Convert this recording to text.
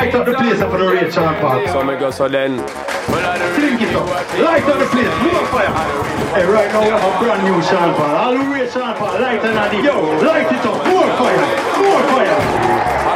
Light up the place for the rate, Sean Paul. So me go so then. Fling it up. Light up the place. More fire. Hey, right now we have a brand new Sean Paul. All the rate, Sean Paul. Light and Yo, light it up. More fire. More fire.